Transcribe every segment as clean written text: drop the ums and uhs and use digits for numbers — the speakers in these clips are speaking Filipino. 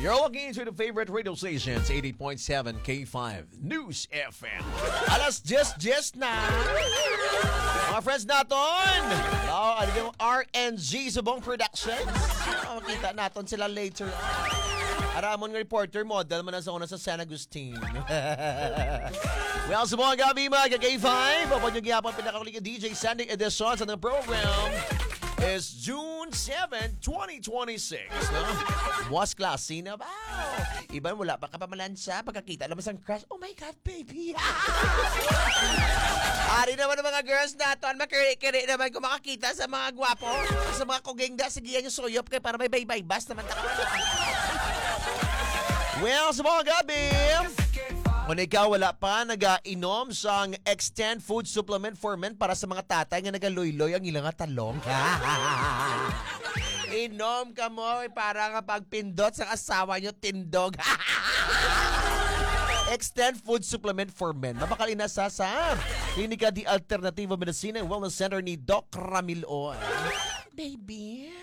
You're looking into the favorite radio stations, 80.7 K5 News FM. Alas 10 na. Mga friends natin, ano yung RNG Subong Productions. Makita natin sila later. Aramon ng reporter model man sa una sa San Agustin. Well, sa mga gabi mga K5, papad yung gihapon pinakakuling DJ Sunday edition sa ng program is June 7, 2026. No? Buwas klase na ba? Iban wala pa kapamalansa. Pagkakita labas ang crush. Oh my God, baby! Ari naman ng mga girls natin. Makiri-kiri naman kung makakita sa mga gwapo. Sa mga kugengda. Sige yan yung suyop kayo para may baybay-bas naman. Well, sa mga gabi, kung ikaw wala pa nag-inom sa Extend Food Supplement for Men para sa mga tatay nga nagaluy-loy ang ilang talong. Inom ka mo para nga pagpindot sa asawa nyo tindog. Extend Food Supplement for Men. Mabakalina sa Klinika di Alternativo Medicina and Wellness Center ni Doc Ramil O. Baby,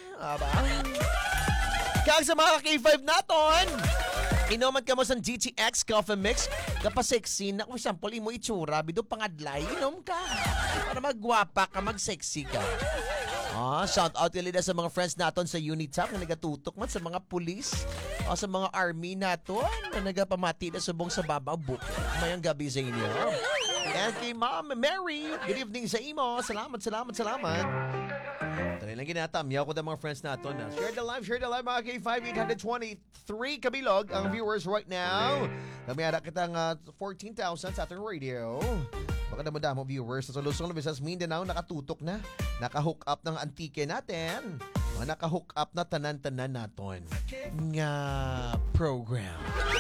kag sa mga K5 naton, inuman ka mo sa GTX Coffee Mix. Kapasexy na kung sample mo itsura, bido pangadlay, inom ka. Para magwapa ka, magsexy ka. Shout out nila sa mga friends naton sa Unitap na nagatutok man sa mga pulis o sa mga army naton na nagapamati na subong sa babaw book. Mayang gabi sa inyo. And kay Ma'am Mary, good evening sa imo. Salamat. Dali lang ginatamyaw ko ng mga friends natin. Share the live mga K5 823 kabilog ang viewers right now. Kami ada kitang 14,000 sa ating radio. Baka damo-damo viewers sa Luzon, Visayas, Mindanao nakatutok na. Naka-hook up ng antike natin. Mga naka-hook up na tanan-tanan natin. Nga program.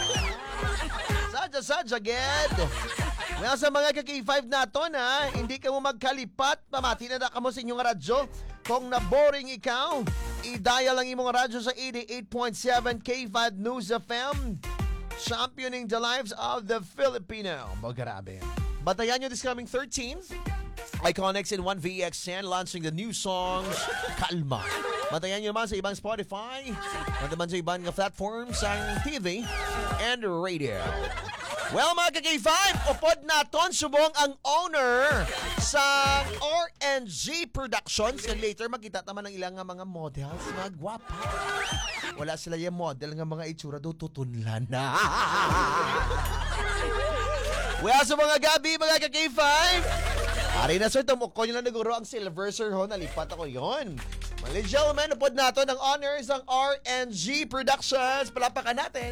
Sadya, Ged. Well, sa mga K5 naton hindi ka mo magkalipat. Pamati na ka mo sa inyong radyo. Kung na-boring ikaw, i-dial lang imong radyo sa 88.7 K5 News FM. Championing the lives of the Filipino. Magarabe. Batayan nyo this coming 13th. Iconics in 1VXN launching the new songs, Kalma. Batayan nyo naman sa ibang Spotify. Batayan sa ibang platforms sa TV and radio. Well, mga K5, upod naton subong ang owner sa RNG Productions. And later, makita naman ng ilang mga models, mga gwapa. Wala sila yung model ng mga itsura do tutunlan na. Well, sa mga gabi, mga K5, ari na sir, tumukon nyo lang naguro ang silver sir ho, nalipat ako yon. Mga gentlemen, upod naton ang honors ng RNG Productions. Palapakan natin.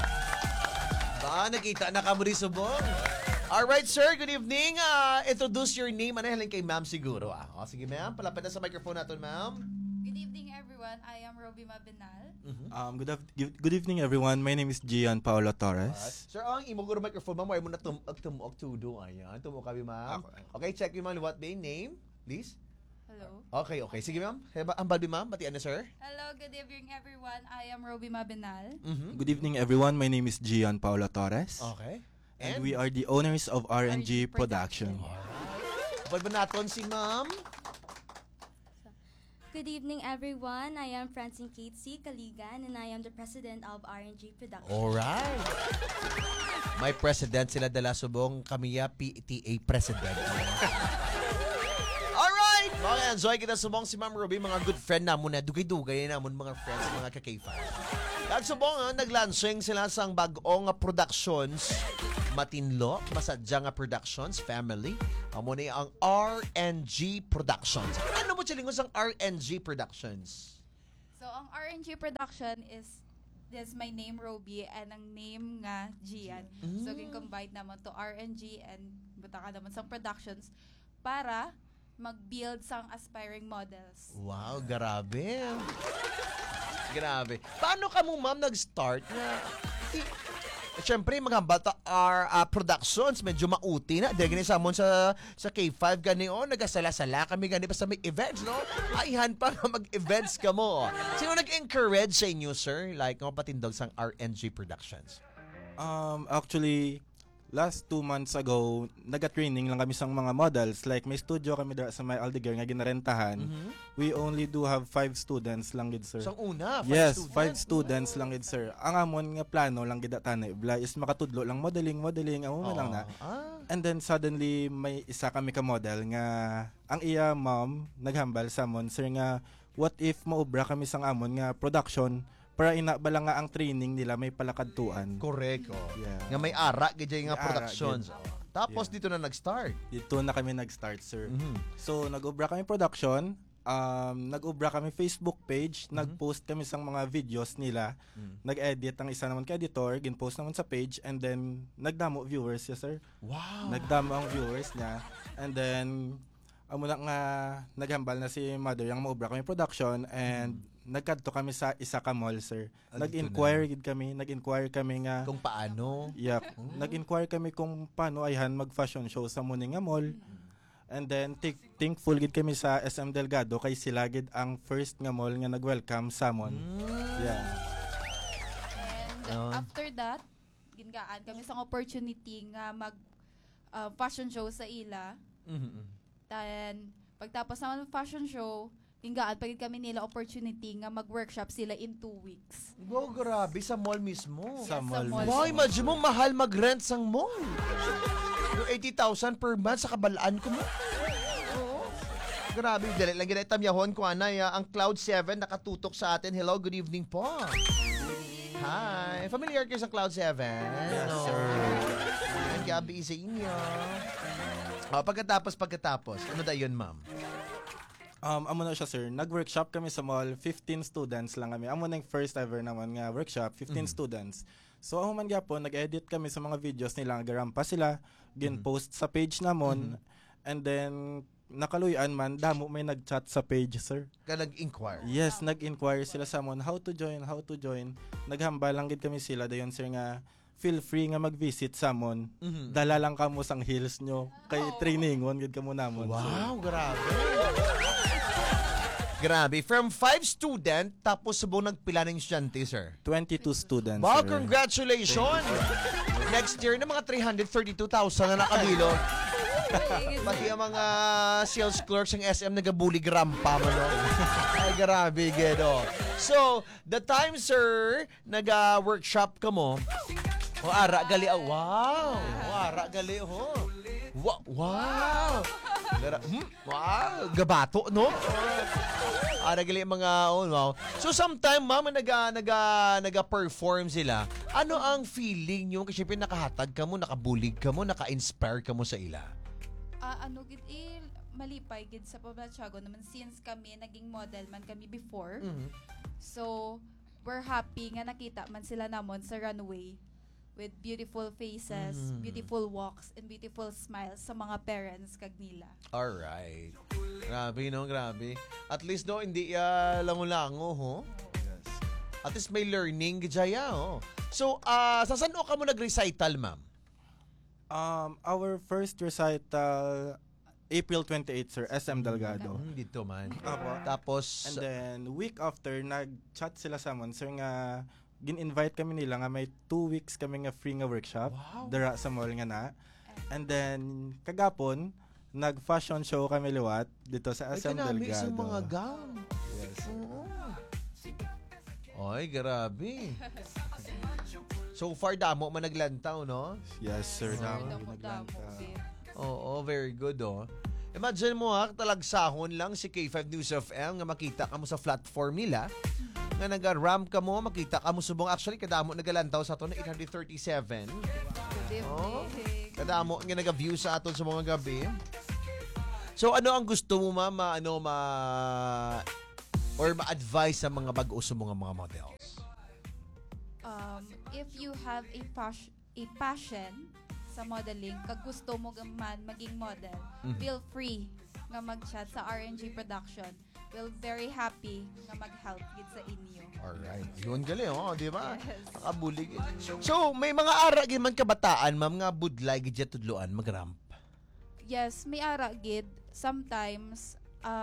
Nakita na ka mo rin subong. Alright, sir. Good evening. Introduce your name. Ano halin kay ma'am siguro? Sige, ma'am. Palapit na sa microphone natin, ma'am. Good evening, everyone. I am Roby Mabinal. Good evening, everyone. My name is Gian Paolo Torres. Sir, ang imuguro microphone, ma'am. Why mo na tumuok tudo? Ayan. Tumuok kami, ma'am. Okay, check me, ma'am. What the name, please? Hello. Okay. Sige, ma'am. Ang balbi, ma'am. Batian na, sir. Hello, good evening, everyone. I am Roby Mabinal. Good evening, everyone. My name is Gian Paolo Torres. Okay. And we are the owners of RNG Production. Ba't ba natin si ma'am? Good evening, everyone. I am Francine Kate C. Kaligan, and I am the president of RNG Production. Alright. May president sila dala subong kamiya PTA president. Alright. Enjoy kita subong si Ma'am Ruby, mga good friend namon na dugay-dugay namon mga friends, mga K5. Kagsubong naglaunching sila sang bag-ong productions. Matinlo, masadya nga productions, family. Amo ni ang RNG Productions. Ano mo silingon sang RNG Productions? So, ang RNG Production is my name, Roby, and ang name nga, Gian. So, combine naman to RNG and buta ka naman sang productions para mag-build sang aspiring models. Wow, grabe. Grabe. Paano ka mo, ma'am, nag-start na... Siyempre, maghambata productions, medyo mauti na. Dahil ganyan sa amon sa K5 gani nagasala-sala kami gani basta may events, no? Ayhan pa nga mag-events ka mo. Sino nag-encourage sa inyo, sir? Like, patindog sang RNG Productions? Actually, last 2 months ago, naga-training lang kami sa mga models. Like, may studio kami sa may Aldegar nga ginarentahan. We only do have 5 students lang gid, sir. So, una, 5 Yes, students. 5 students lang gid, sir. Ang amon nga plano lang gid tanay bla is makatudlo lang modeling, amo man lang na. And then suddenly may isa kami ka model nga ang iya mom naghambal sa amon, sir, nga what if maobra kami sang amon nga production para ina bala nga ang training nila may palakadtuan. Correct. Yeah. Nga may ara, gidya nga May ara, productions. Tapos, Yeah. dito na nag-start. Dito na kami nag-start, sir. Mhm. So nag-obra kami production, nag-obra kami Facebook page, nag-post kami sang mga videos nila, nag-edit ang isa naman ka editor, gin-post naman sa page, and then nagdamo viewers, yes sir. Wow. Nagdamo ang viewers niya, and then amo na nga naghambal na si mother yung maobra kami production, and nagkadto kami sa isa ka mall, sir. Nag-inquire kami nga Kung paano. yeah, nag-inquire kami kung paano ayhan mag-fashion show sa muning nga mall. And then thankful gid kami sa SM Delgado kay sila gid ang first nga mall nga nag-welcome sa amon. Yeah. And after that, gingaan kami sa opportunity nga mag fashion show sa ila. Then pagtapos naman ng fashion show, gingaan pagid kami nila opportunity nga mag-workshop sila in 2 weeks. Wow, grabe. Sa mall mismo. Sa mall. mall. Wow, imagine mo, mahal mag-rent sang mall. Yung 80,000 per month sa kabalaan ko mo. Oo. Grabe, dali lang gina itamyahon ko, anay. Ang Cloud 7 nakatutok sa atin. Hello, good evening po. Hi. Familiar kayo sa Cloud 7? Yes, No. sir. Ang gabi sa inyo. Pagkatapos, ano da yun, ma'am? Amo na siya, sir. Nag-workshop kami sa mall, 15 students lang kami. Amo na yung first ever naman nga workshop, 15 students. So ako man gyapon, nag-edit kami sa mga videos nila, garampa sila, gin-post sa page namon, and then nakaluyan man, damo may nag-chat sa page, sir. Ka nag-inquire. Yes, nag-inquire sila sa amon, how to join. Naghambal lang gid kami sila, dayon sir nga, feel free nga mag-visit sa amon. Dala lang kamo sang hills nyo, kay trainingon gid kamo namon. sir. Wow, grabe. Grabe. From 5 student, tapos subong nagpila ng estudyante, sir. 22 students, Wow, sir. congratulations! Next year na mga 332,000 na nakabilo. Pati ang mga sales clerks ng SM nagabulig rampa mo, no? Ay, grabe, gedo. So, the time, sir, nag-workshop ka mo, o ara gali, wow! O ara gali, ho. Wow! Wow! Gabato, no? Ara gali mga, wow. So, sometime, mama, naga-perform sila. Ano ang feeling nyo? Kasi syempre nakahatag ka mo, nakabulig ka mo, naka-inspire ka mo sa ila. Malipay gid sa Pablatsago naman since kami naging model man kami before. So, we're happy nga nakita man sila namon sa runway with beautiful faces, beautiful walks, and beautiful smiles sa mga parents kag nila. Alright. Grabe, no? Grabe. At least, no, hindi lango-lango, ho? Yes. At least may learning, gijaya, ho? So, sa saan ka mo nag-recital, ma'am? Our first recital, April 28, sir, SM Delgado. Dito man. Apo. Tapos, And then, week after, nag-chat sila sa amon, sir, nga, gin-invite kami nila nga may 2 weeks kami nga free nga workshop. Wow. Dara sa mall nga na. And then, kagapon, nag-fashion show kami liwat dito sa ay, SM kanami Delgado. isang mga gown. Yes. Ay, grabe. So far, damo man naglantaw, no? Yes, sir. Damo, Damo, ginaglanta. Oo, very good, oh. Imagine mo, talagsahon lang si K5 News of M nga makita ka mo sa platform nila. Nga nag-ramp ka mo, makita ka mo subong. Actually, kadamo nagalantaw sa ato na 837. Good evening. Kadamo nga nag-view sa aton sa mga gabi. So, ano ang gusto mo, ma'am, or ma-advise sa mga bago sa mga models? If you have a passion sa modeling, kag gusto mo man maging model, feel free nga mag-chat sa RNG Production. We're very happy nga mag-help gid sa inyo. Alright. Yun gali, di ba? Yes. Nakabulig. So, may mga ara gid man kabataan, ma'am, nga budlay gid ya tudloan mag-ramp. Yes, may ara gid. Sometimes,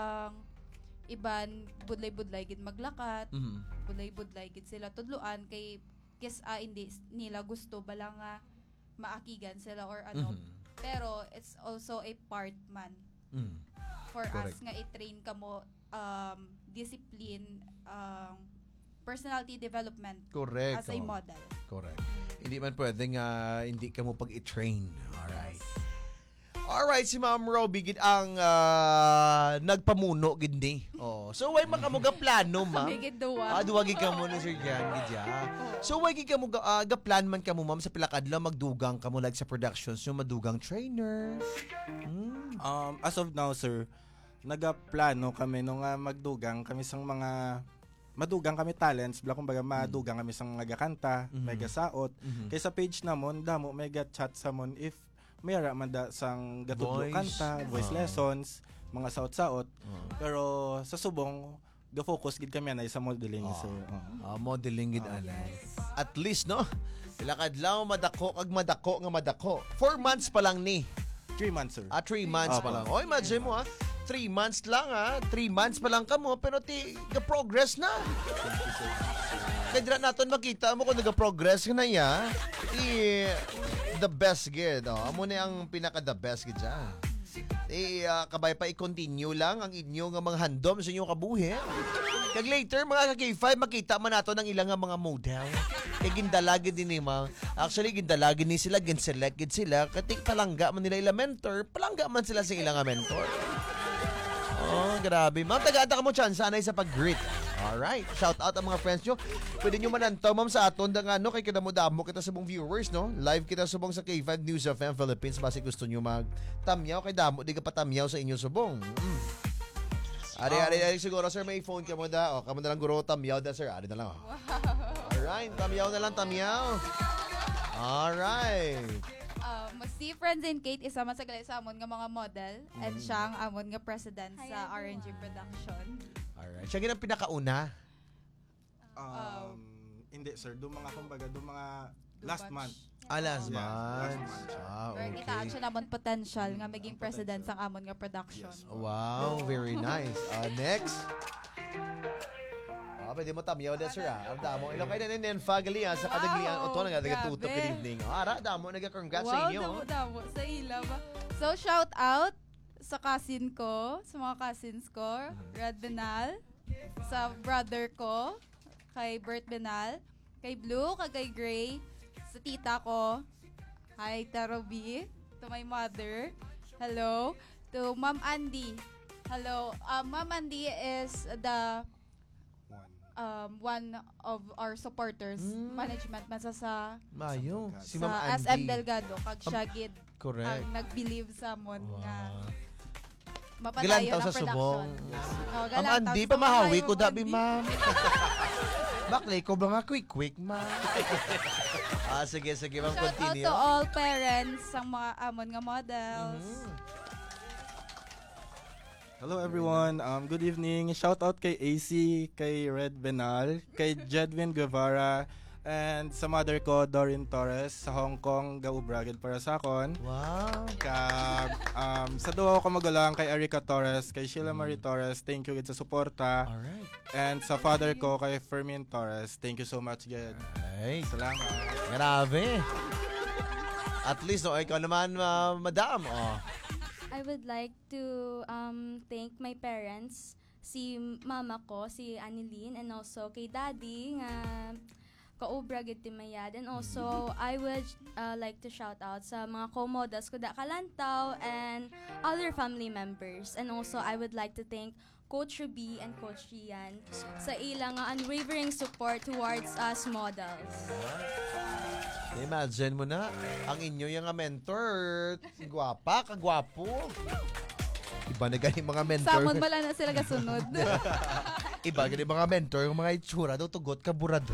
iban budlay-budlay gid maglakat, budlay-budlay gid sila tudloan kay hindi nila gusto bala nga maakigan sila or ano. Pero it's also a part man for Correct. us nga i-train ka mo discipline, personality development Correct. as a oh. model. Correct. Hindi man pwedeng hindi ka mo pag-i-train. Alright. Alright, si Ma'am Roby gid ang nagpamuno gid ni. Oh. So why makamuga plano, ma'am? Bigid duwa. Duwagi ka mo ni Sir Jan gid ya. So why gid ka mo ga plan man ka mo, ma'am, sa pilakadlaw magdugang ka mo like sa productions yung madugang trainer. As of now, sir, nagaplano kami nung magdugang kami sang mga madugang kami talents, bla kumbaga madugang kami sang nagakanta, may gasaot. Kay sa page namon damo may chat sa mon if may ara man da sang gatudlo Voice. kanta, voice lessons, mga saot-saot. Pero sa subong ga-focus gid kami anay sa modeling, sir. Modeling gid anay. At least no, pilakadlaw madako kag madako nga madako. 4 months pa lang ni. 3 months, sir. 3 months pa lang. Oy, imagine mo 3 months lang 3 months pa lang kamo pero ga-progress na. Kaya dira naton makita mo kung naga-progress ka na ya. The best gid. Amo ni ang pinaka the best gid dyan. Kabay pa i-continue lang ang inyo nga mga handom sa inyong kabuhi. Kag later mga ka-K5 makita man nato ng ilang nga mga model. Gindalagin din ni ma'am. Actually gindalagin ni sila, gin-select gid sila. Katik palangga man nila ila mentor, palangga man sila sa ilang nga mentor. Oh, grabe. Ma'am, taga-ata ka mo chance sanay sa pag-greet. Alright. Shout out ang mga friends nyo. Pwede nyo manantaw, ma'am, sa aton nga no, kay kadamo-damo kita sa mong viewers, no? Live kita subong sa K5 News FM Philippines. Basi gusto nyo mag-tamyaw, kay damo, di ka patamyaw sa inyo subong. Ari, siguro, sir, may phone ka mo da. O, kamo na lang guro, tamyaw da, sir. Ari na lang, oh. Alright, tamyaw na lang, tamyaw. Alright. Si Friends in Kate isa man sa gali sa amon nga mga model and siya ang amon nga president Hi, sa everyone. RNG Production. Alright. Siya ginang pinakauna. Hindi, sir. Do mga kumbaga, do mga last batch. month. Last Yeah, month. last month. Pero kitaan siya naman potential nga maging president sa amon nga production. Wow, very nice. Next. Pwede mo tamyaw da, sir. Damo. Ilo kayo na fagali sa kadaglian. O to, nagatutok. grabe. Good evening. Ara, damo. Nag-congrats sa Wow, inyo. damo sa ila ba? So, shout out sa cousin ko, sa mga cousins ko, Red Benal, sa brother ko, kay Bert Benal, kay Blue, kay Gray, sa tita ko, hi, Tarobi, to my mother, hello, to Ma'am Andy, hello. Ma'am Andy is the one of our supporters, management man sa Mayo. Si sa Ma'am Andy. SM Delgado kag siya gid Correct. ang nag-believe sa mon nga Wow. mapadayon Gilantaw ang sa subong. production. Oh, Ma'am Andy, Sa pamahawi mga ko dabi, Andy. ma'am. Baklay ko ba nga quick, ma'am? Sige, ma'am. Shout out Continue. to all parents ang mga amon nga models. Hello everyone. Good evening. Shout out kay AC, kay Red Benal, kay Jedwin Guevara, and sa mother ko, Doreen Torres, sa Hong Kong, gaubragid para sa akon. Wow. Kag sa duwa ko magulang kay Erica Torres, kay Sheila Marie Torres, thank you gid sa suporta. Alright. And sa father ko kay Fermin Torres, thank you so much gid. Ay, Salamat. grabe. At least, no, ikaw naman, madam. I would like to thank my parents, si mama ko, si Annalyn, and also kay daddy nga kaubra gid timayad. And also I would like to shout out sa mga co-models ko da Kalantaw and other family members. And also I would like to thank Coach Ruby and Coach Rian sa ilang unwavering support towards us models. Imagine mo na, ang inyo yung mentor, gwapa, kagwapo. Iba na ganyan mga mentor. Samon bala na sila kasunod. Iba ganyan mga mentor, yung mga itsura daw, tugot ka, burado.